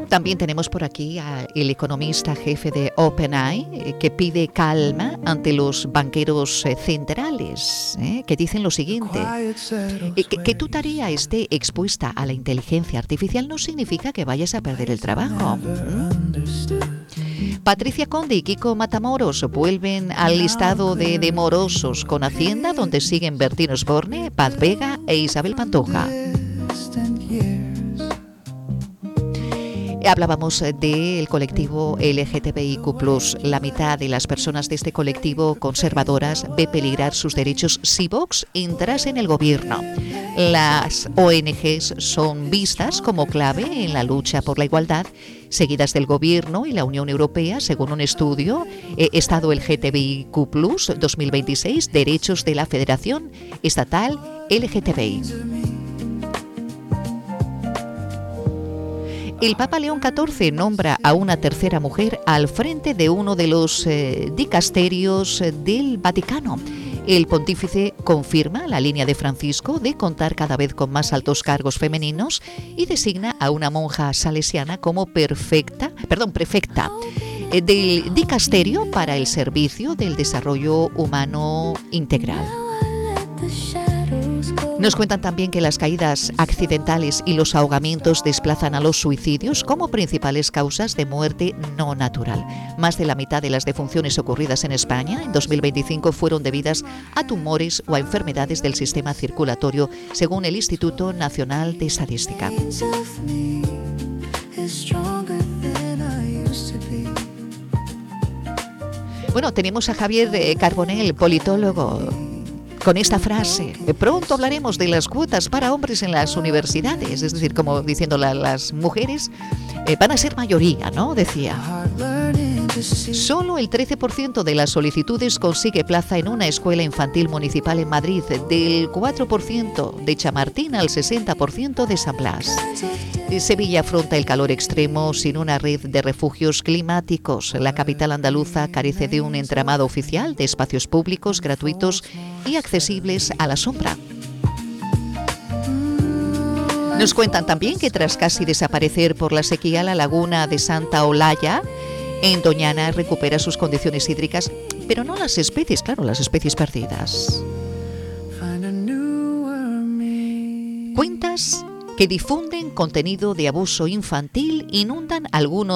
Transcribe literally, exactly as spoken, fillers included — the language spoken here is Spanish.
También tenemos por aquí al economista jefe de OpenAI, eh, que pide calma ante los banqueros eh, centrales, eh, que dicen lo siguiente: eh, que, que tu tarea esté expuesta a la inteligencia artificial no significa que vayas a perder el trabajo. ¿Mm? Patricia Conde y Kiko Matamoros vuelven al listado de, de morosos con Hacienda, donde siguen Bertín Osborne, Paz Vega e Isabel Pantoja. Hablábamos del colectivo L G T B I Q plus. La mitad de las personas de este colectivo conservadoras ve peligrar sus derechos si Vox entrase en el gobierno. Las O N Ges son vistas como clave en la lucha por la igualdad, seguidas del gobierno y la Unión Europea, según un estudio, eh, Estado L G T B I Q plus dos mil veintiséis, Derechos de la Federación Estatal L G T B I. El Papa León catorce nombra a una tercera mujer al frente de uno de los eh, dicasterios del Vaticano. El pontífice confirma la línea de Francisco de contar cada vez con más altos cargos femeninos y designa a una monja salesiana como perfecta, perdón, prefecta eh, del dicasterio para el servicio del desarrollo humano integral. Nos cuentan también que las caídas accidentales y los ahogamientos desplazan a los suicidios como principales causas de muerte no natural. Más de la mitad de las defunciones ocurridas en España en dos mil veinticinco fueron debidas a tumores o a enfermedades del sistema circulatorio, según el Instituto Nacional de Estadística. Bueno, tenemos a Javier Carbonell, politólogo, con esta frase: pronto hablaremos de las cuotas para hombres en las universidades, es decir, como diciendo la, las mujeres eh, van a ser mayoría, ¿no? Decía. Solo el trece por ciento de las solicitudes consigue plaza en una escuela infantil municipal en Madrid, del cuatro por ciento de Chamartín al sesenta por ciento de San Blas. Sevilla afronta el calor extremo sin una red de refugios climáticos. La capital andaluza carece de un entramado oficial de espacios públicos, gratuitos y accesibles a la sombra. Nos cuentan también que tras casi desaparecer por la sequía, la laguna de Santa Olalla en Doñana recupera sus condiciones hídricas, pero no las especies, claro, las especies perdidas. Cuentas que difunden contenido de abuso infantil inundan algunos